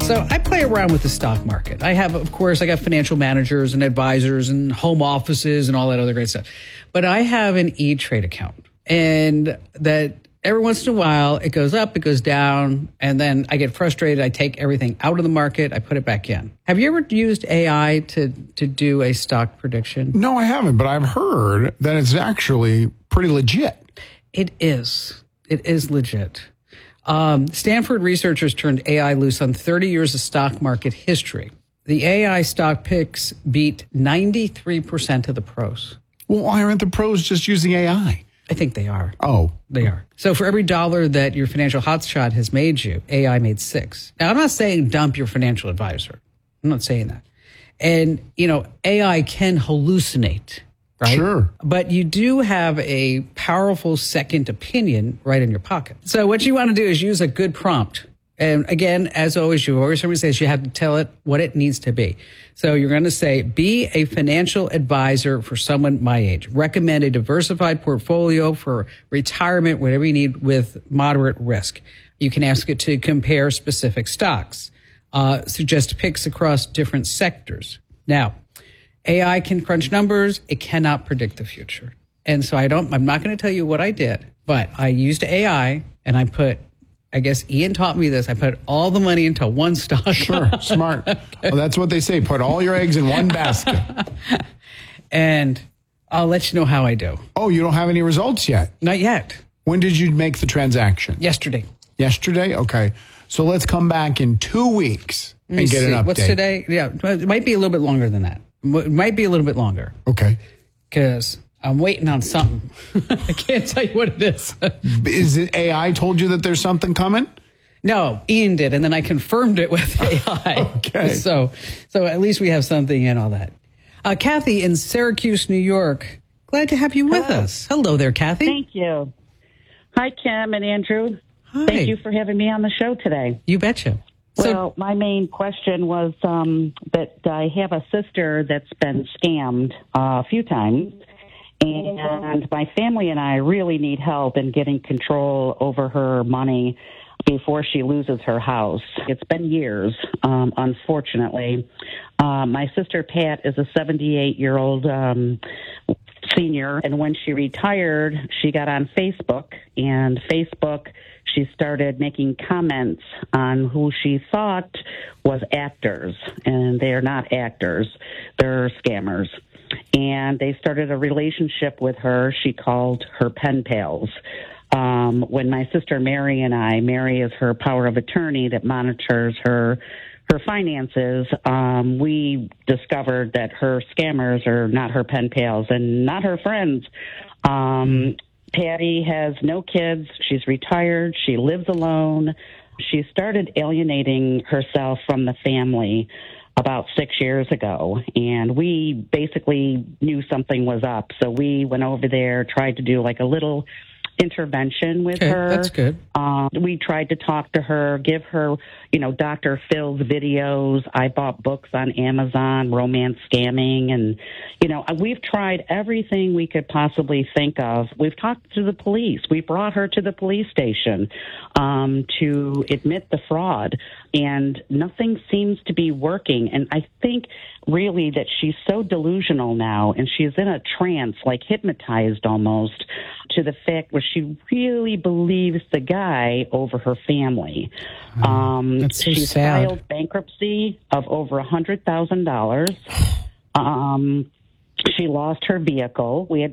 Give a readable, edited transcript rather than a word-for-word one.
So I play around with the stock market. I got financial managers and advisors and home offices and all that other great stuff. But I have an E-Trade account, and that every once in a while it goes up, it goes down, and then I get frustrated. I take everything out of the market, I put it back in. Have you ever used AI to do a stock prediction? No, I haven't, but I've heard that it's actually pretty legit. It is. It is legit. Stanford researchers turned AI loose on 30 years of stock market history. The AI stock picks beat 93% of the pros. Well, why aren't the pros just using AI? I think they are. Oh. They are. So for every dollar that your financial hotshot has made you, AI made 6. Now, I'm not saying dump your financial advisor. I'm not saying that. And, AI can hallucinate, right? Sure. But you do have a powerful second opinion right in your pocket. So what you want to do is use a good prompt. And again, as always, somebody says you have to tell it what it needs to be. So you're going to say, be a financial advisor for someone my age. Recommend a diversified portfolio for retirement, whatever you need, with moderate risk. You can ask it to compare specific stocks. Suggest picks across different sectors. Now, AI can crunch numbers. It cannot predict the future. And so I'm not going to tell you what I did, but I used AI and I guess Ian taught me this. I put all the money into one stock. Sure, smart. Okay. Well, that's what they say. Put all your eggs in one basket. And I'll let you know how I do. Oh, you don't have any results yet? Not yet. When did you make the transaction? Yesterday. Yesterday? Okay. So let's come back in 2 weeks and get an update. What's today? Yeah, it might be a little bit longer than that. It might be a little bit longer. Okay. Because I'm waiting on something. I can't tell you what it is. Is it AI told you that there's something coming? No, Ian did, and then I confirmed it with AI. Okay. So at least we have something in all that. Kathy in Syracuse, New York. Glad to have you with us. Hello there, Kathy. Thank you. Hi, Kim and Andrew. Hi. Thank you for having me on the show today. You betcha. Well, my main question was that I have a sister that's been scammed a few times. And my family and I really need help in getting control over her money before she loses her house. It's been years, unfortunately. My sister Pat is a 78-year-old senior, and when she retired, she got on Facebook, and she started making comments on who she thought was actors, and they are not actors. They're scammers. And they started a relationship with her. She called her pen pals. When my sister Mary is her power of attorney that monitors her finances, we discovered that her scammers are not her pen pals and not her friends. Patty has no kids. She's retired. She lives alone. She started alienating herself from the family about 6 years ago, and we basically knew something was up. So we went over there, tried to do like a little intervention with her. That's good. We tried to talk to her, give her, Dr. Phil's videos. I bought books on Amazon, romance scamming, and, we've tried everything we could possibly think of. We've talked to the police. We brought her to the police station to admit the fraud, and nothing seems to be working. And I think really that she's so delusional now, and she's in a trance, like hypnotized almost, to the fact where she really believes the guy over her family. That's so she's sad. filed bankruptcy of over $100,000. She lost her vehicle. We had